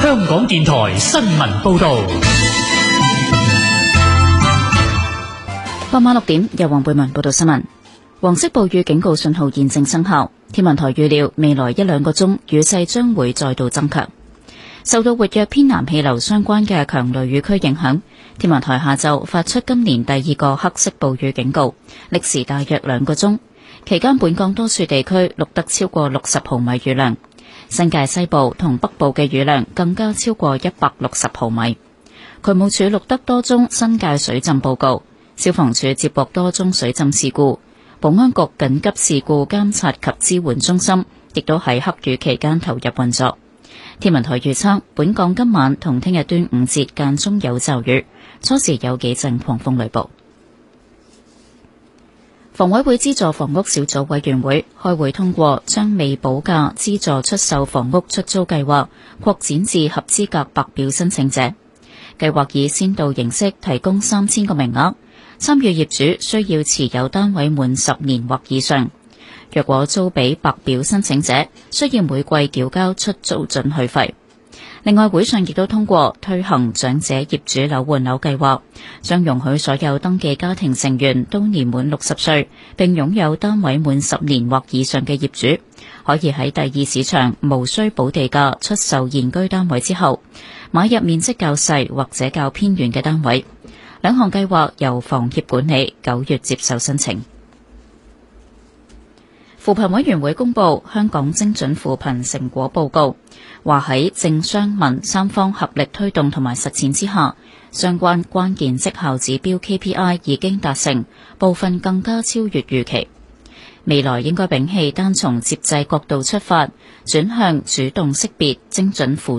香港電台新聞報道。 傍晚6點，由黃貝文報道新聞。黃色暴雨警告信號現正生效，天文台預料未來1-2個鐘雨勢將會再度增強。受到活躍偏南氣流相關嘅強雷雨區影響，天文台下晝發出今年第2個黑色暴雨警告，歷時大約2個鐘。期間本港多處地區錄得超過60毫米雨量，新界西部同北部嘅雨量更加超過160毫米。渠務署錄得多宗新界水浸報告，消防處接獲多宗水浸事故。保安局緊急事故監察及支援中心亦都喺黑雨期間投入運作。天文台預測，本港今晚同聽日端午節間中有驟雨，初時有幾陣狂風雷暴。房委會資助房屋小組委員會開會通過，將未補價資助出售房屋出租計劃擴展至合資格白表申請者。計劃以先導形式提供3000個名額。參與業主需要持有單位滿10年或以上，若果租俾白表申請者，需要每季繳交出租准許費。另外，會上亦都通過推行長者業主樓換樓計劃，將容許所有登記家庭成員都年滿60歲並擁有單位滿10年或以上嘅業主，可以喺第二市場無需補地價出售現居單位之後，買入面積較細或者較偏遠嘅單位。兩項計劃由房協管理，9月接受申請。扶貧委員會公布香港精準扶貧成果報告，話喺政商民三方合力推動同埋實踐之下，相關關鍵績效指標 KPI 已經達成，部分更加超越預期。未來應該摒棄單從接濟角度出發，轉向主動識別精準扶